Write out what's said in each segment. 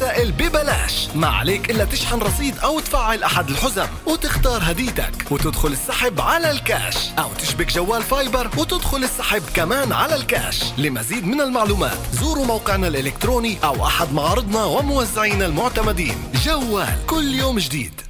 الرسائل ببلاش، ما عليك إلا تشحن رصيد أو تفعل أحد الحزم وتختار هديتك وتدخل السحب على الكاش، أو تشبك جوال فايبر وتدخل السحب كمان على الكاش. لمزيد من المعلومات زوروا موقعنا الإلكتروني أو أحد معارضنا وموزعين المعتمدين. جوال، كل يوم جديد.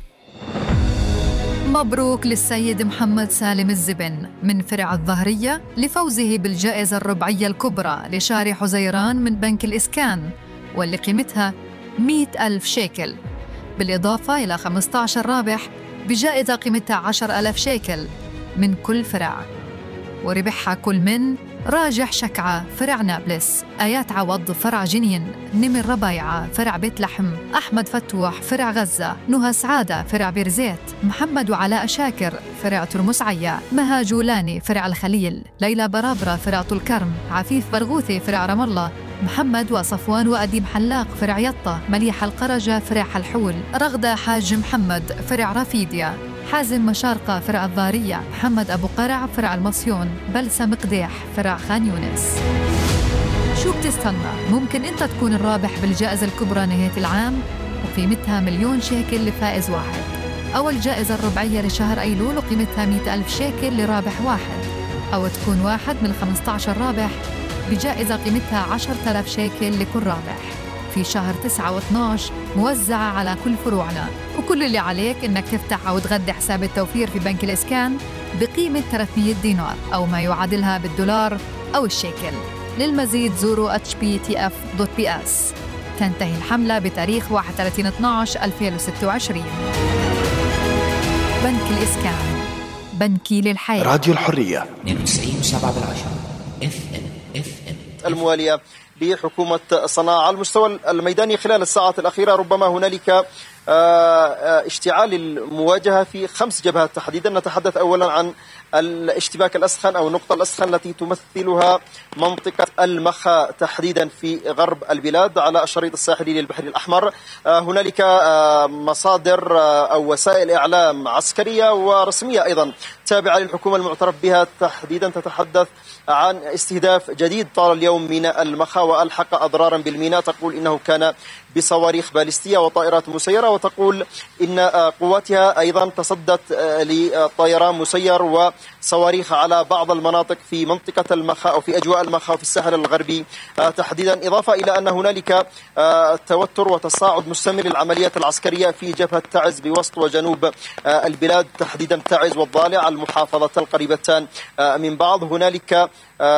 مبروك للسيد محمد سالم الزبن من فرع الظهرية لفوزه بالجائزة الربعية الكبرى لشارع حزيران من بنك الإسكان، واللي قيمتها 100,000 شيكل، بالإضافة إلى 15 رابح بجائزة قيمتها 10,000 شيكل من كل فرع. وربحها كل من راجح شكعة فرع نابلس، آيات عوض فرع جنين، نمر ربايعة فرع بيت لحم، أحمد فتوح فرع غزة، نهى سعادة فرع بيرزيت، محمد وعلاء شاكر فرع ترمس عيا، مها جولاني فرع الخليل، ليلى برابرة فرع طول كرم، عفيف برغوثي فرع رام الله، محمد وصفوان وأديب حلاق فرع يطة، مليحة القرجة فرع حلحول، رغدة حاج محمد فرع رافيديا، حازم مشارقة فرع الظارية، محمد أبو قرع فرع المصيون، بلسم قديح فرع خان يونس. شو بتستنى؟ ممكن أنت تكون الرابح بالجائزة الكبرى نهاية العام وقيمتها 1,000,000 شيكل لفائز واحد، أو الجائزة الربعية لشهر أيلول وقيمتها 100,000 شيكل لرابح واحد، أو تكون واحد من 15 رابح بجائزة قيمتها 10,000 شيكل لكل رابح في شهر 9 و12 موزعة على كل فروعنا. وكل اللي عليك إنك تفتح أو تغذي حساب التوفير في بنك الإسكان بقيمة 300 دينار أو ما يعادلها بالدولار أو الشيكل. للمزيد زوروا hptf.bs. تنتهي الحملة بتاريخ 31/12/2026. بنك الإسكان، بنكي للحياة. راديو الحرية 92.7 FM. الموالية لحكومة صنعاء. على المستوى الميداني خلال الساعات الأخيرة ربما هنالك اشتعال المواجهة في 5 جبهات تحديدا. نتحدث أولا عن الاشتباك الأسخن أو النقطة الأسخن التي تمثلها منطقة المخا تحديدا في غرب البلاد على الشريط الساحلي للبحر الأحمر. هنالك مصادر أو وسائل إعلام عسكرية ورسمية أيضا تابعة للحكومة المعترف بها تحديدا تتحدث عن استهداف جديد طال اليوم ميناء المخا وألحق أضرارا بالميناء. تقول إنه كان بصواريخ باليستية وطائرات مسيرة، وتقول إن قواتها أيضا تصدت لطيران مسير وصواريخ على بعض المناطق في منطقة المخا أو في أجواء المخا وفي الساحل الغربي تحديدا، إضافة إلى أن هنالك توتر وتصاعد مستمر للعمليات العسكرية في جبهة تعز بوسط وجنوب البلاد تحديدا تعز والضالع المحافظتان القريبتان من بعض. هنالك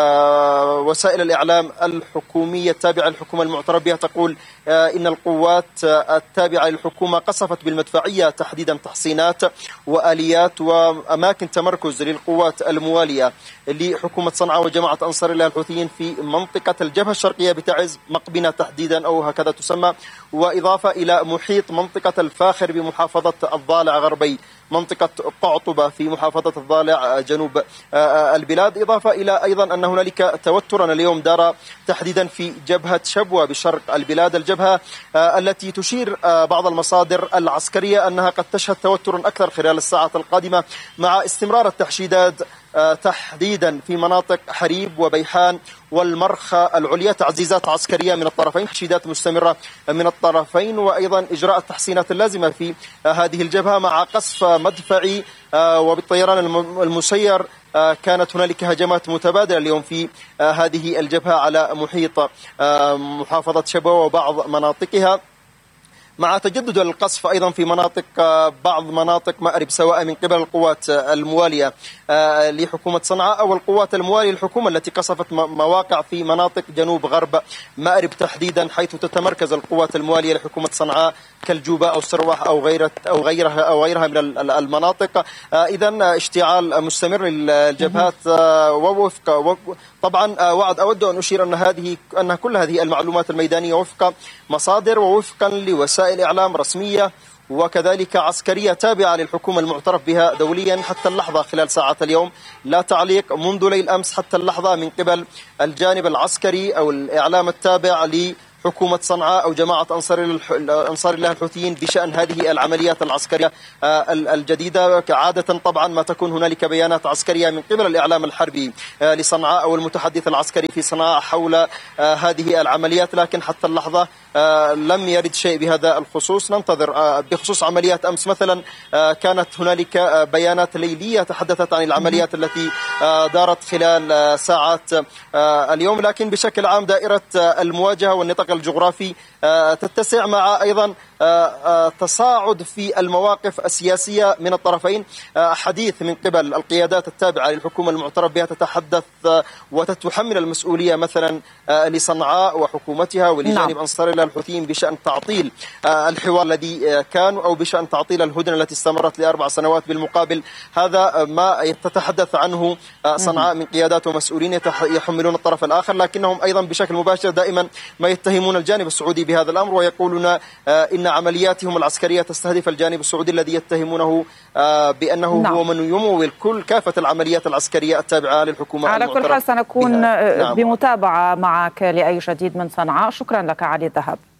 وسائل الإعلام الحكومية التابعة للحكومة المعترف بها تقول إن القوات التابعة للحكومة قصفت بالمدفعية تحديدا تحصينات وآليات وأماكن تمركز للقوات الموالية لحكومة صنعاء وجماعة أنصار الله الحوثيين في منطقة الجبهة الشرقية بتعز مقبنة تحديدا أو هكذا تسمى، وإضافة إلى محيط منطقة الفاخر بمحافظة الضالع غربي، منطقة قعطبة في محافظة الضالع جنوب البلاد، إضافة إلى أيضا أن هنالك توترا اليوم دار تحديدا في جبهة شبوة بشرق البلاد، الجبهة التي تشير بعض المصادر العسكرية أنها قد تشهد توترا أكثر خلال الساعات القادمة مع استمرار التحشيدات تحديدا في مناطق حريب وبيحان والمرخى العليا، تعزيزات عسكرية من الطرفين، تحشيدات مستمرة من الطرفين، وأيضا إجراء التحسينات اللازمة في هذه الجبهة مع قصف مدفعي وبالطيران المسير. كانت هنالك هجمات متبادلة اليوم في هذه الجبهة على محيط محافظة شبوة وبعض مناطقها، مع تجدد القصف أيضا في بعض مناطق مأرب سواء من قبل القوات الموالية لحكومة صنعاء أو القوات الموالية للحكومة التي قصفت مواقع في مناطق جنوب غرب مأرب تحديدا، حيث تتمركز القوات الموالية لحكومة صنعاء كالجوبة أو السرواح أو غيرها من المناطق. إذن اشتعال مستمر للجبهات ووفق طبعا أود أن أشير أن كل هذه المعلومات الميدانية وفق مصادر ووفقا لوسائل إعلام رسمية وكذلك عسكرية تابعة للحكومة المعترف بها دوليا حتى اللحظة خلال ساعات اليوم. لا تعليق منذ ليل أمس حتى اللحظة من قبل الجانب العسكري أو الإعلام التابع حكومة صنعاء أو جماعة أنصار الله الحوثيين بشأن هذه العمليات العسكرية الجديدة. كعادة طبعا ما تكون هنالك بيانات عسكرية من قبل الإعلام الحربي لصنعاء أو المتحدث العسكري في صنعاء حول هذه العمليات، لكن حتى اللحظة لم يرد شيء بهذا الخصوص. ننتظر. بخصوص عمليات أمس مثلا كانت هنالك بيانات ليلية تحدثت عن العمليات التي دارت خلال ساعات اليوم، لكن بشكل عام دائرة المواجهة والنطاق الجغرافي تتسع مع أيضا تصاعد في المواقف السياسية من الطرفين. حديث من قبل القيادات التابعة للحكومة المعترف بها تتحدث وتتحمل المسؤولية مثلا لصنعاء وحكومتها ولجانب أنصار الله الحوثيين بشأن تعطيل الحوار الذي كان، أو بشأن تعطيل الهدنة التي استمرت ل4 سنوات. بالمقابل هذا ما تتحدث عنه صنعاء من قيادات ومسؤولين يحملون الطرف الآخر، لكنهم أيضا بشكل مباشر دائما ما يتهمون الجانب السعودي بهذا الأمر، ويقولون إن عملياتهم العسكرية تستهدف الجانب السعودي الذي يتهمونه بأنه هو من يمول كافة العمليات العسكرية التابعة للحكومة. على كل حال سنكون بمتابعة معك لأي جديد من صنعاء. شكرا لك علي الذهب.